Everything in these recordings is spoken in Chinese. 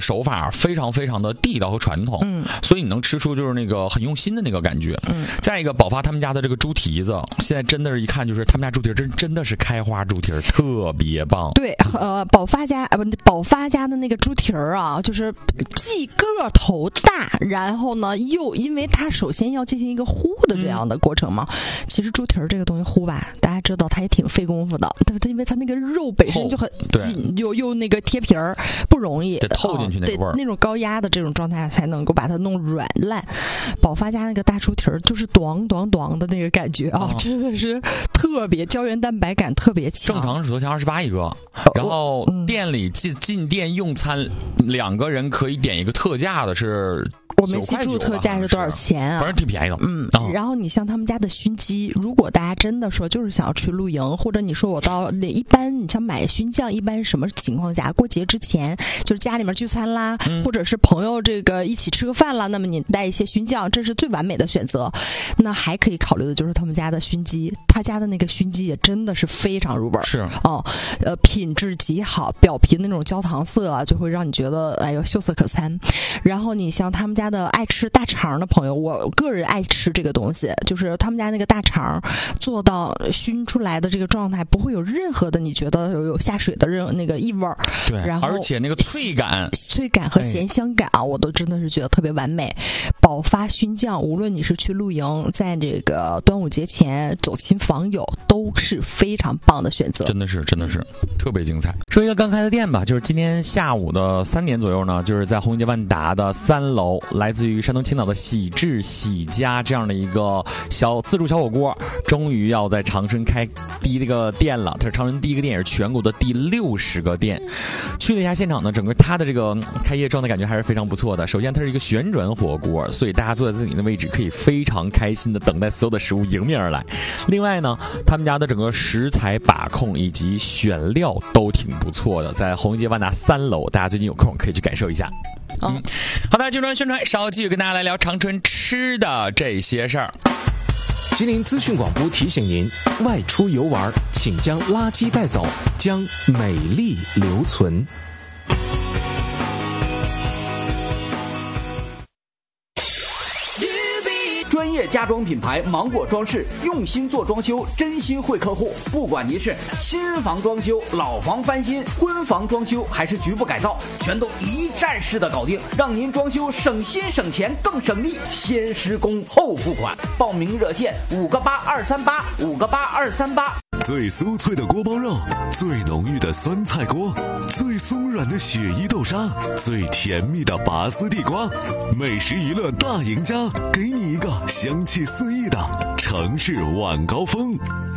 手法非常非常的地道和传统，所以你能吃出就是那个很用心的那个感觉。再一个，宝发他们家的这个猪蹄子，现在真的是一看就是他们家猪蹄真的是开花猪蹄，特别棒。 对，宝发家的那个猪蹄啊，就是既个头大，然后呢又因为它首先要进行一个烀的这样的过程嘛。其实猪蹄这个东西烀吧，大家知道它也挺费功夫的，因为它那个肉本身就很紧，又那个贴皮儿不容易， 得透进去那个味儿， 那种高压的这种状态才能够把它弄软烂。宝发家那个大猪蹄就是咚咚咚的那个感觉啊，真的是特别胶原蛋白感特别强。 正常是多少28一个，然后店里进店用餐2个人可以点一个特价的是。 我没记住特价是多少钱啊？ 反正挺便宜的。 然后你像他们家的熏鸡，如果大家真的说就是想要去露营，或者你说我到一般你像买熏酱，一般什么情况下？过节之前，就是家里面聚餐啦，或者是朋友这个一起吃个饭啦，那么你带一些熏酱，这是最完美的选择。那还可以考虑的就是他们家的熏鸡，他家的那个熏鸡也真的是非常入味儿， 是品质极好，表皮那种焦糖色啊，就会让你觉得哎呦秀色可餐。然后你像他们家的爱吃大肠的朋友，我个人爱吃这个东西，就是他们家那个大肠做到熏出来的这个状态，不会有任何的你觉得有下水的那个异味儿。 对， 然后而且那个脆感和咸香感啊，我都真的是觉得特别完美。宝发熏酱，无论你是去露营，在这个端午节前走亲访友，都是非常棒的选择。 真的是特别精彩。说一个刚开的店吧，就是今天下午的3点左右呢，就是在红街万达的3楼，来自于山东青岛的喜志喜家这样的一个自助小火锅，终于要在长春开第一个店了。它是长春第一个店，也是全国的第60个店。去了一下现场呢，整个它的这个开业状态感觉还是非常不错的。首先它是一个旋转火锅，所以大家坐在自己的位置可以非常开心的等待所有的食物迎面而来。另外呢，他们家的整个食材把控以及选料都挺不错的，在红街万达3楼，大家最近有空可以去感受一下。好的，就这宣传，稍后继续跟大家来聊长春吃的这些事儿。 吉林资讯广播提醒您：外出游玩，请将垃圾带走，将美丽留存。 专业家装品牌芒果装饰，用心做装修，真心惠客户。不管您是新房装修、老房翻新、婚房装修，还是局部改造，全都一站式的搞定，让您装修省心省钱更省力。先施工后付款，报名热线58238，58238。 最酥脆的锅包肉，最浓郁的酸菜锅，最松软的雪衣豆沙，最甜蜜的拔丝地瓜，美食娱乐大赢家，给你一个香气四溢的城市晚高峰。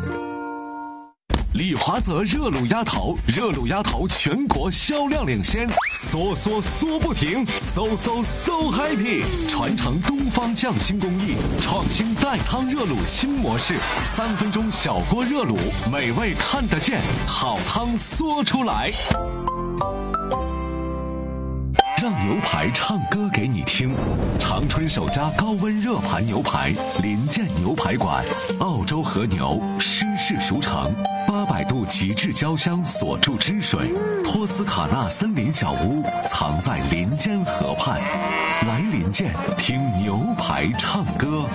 李华泽热卤鸭头全国销量领先，嗦不停，so happy， 传承东方匠心工艺，创新带汤热卤新模式，3分钟小锅热卤，美味看得见，好汤嗦出来。让牛排唱歌给你听，长春首家高温热盘牛排，林建牛排馆，澳洲和牛湿式熟成，800度极致焦香锁住汁水，托斯卡纳森林小屋藏在林间河畔，来林建听牛排唱歌。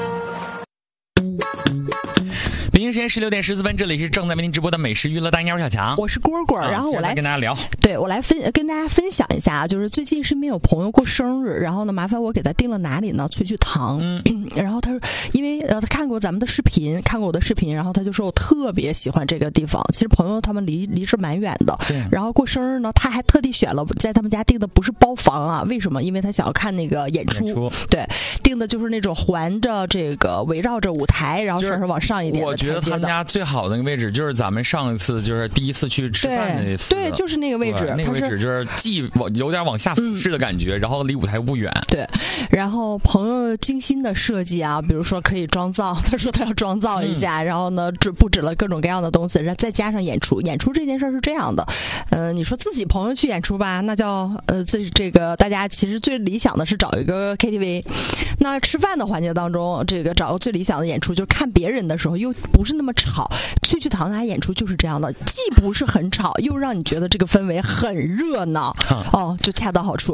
北京时间16点14分，这里是正在为您直播的美食娱乐大鸟小强， 我是蝈蝈，然后我来跟大家聊， 对，我来跟大家分享一下，就是最近身边有朋友过生日，然后呢，麻烦我给他订了哪里呢？翠聚堂。然后他说，因为他看过咱们的视频，看过我的视频，然后他就说我特别喜欢这个地方。其实朋友他们离这蛮远的，然后过生日呢，他还特地选了在他们家订的不是包房啊，为什么？因为他想要看那个演出，对，订的就是那种环着这个围绕着舞台，然后稍稍往上一点的。 我觉得他们家最好的那个位置就是咱们上一次就是第一次去吃饭那一次， 对，就是那个位置， 那个位置就是既有点往下俯视的感觉，然后离舞台不远。 对，然后朋友精心的设计啊，比如说可以装皂，他说他要装皂一下，然后呢布置了各种各样的东西，然后再加上演出这件事是这样的，你说自己朋友去演出吧，那叫这个大家其实最理想的是找一个 KTV， 那吃饭的环节当中，这个找个最理想的演出就是看别人的时候又不是那么吵，翠聚堂家演出就是这样的，既不是很吵，又让你觉得这个氛围很热闹，就恰到好处。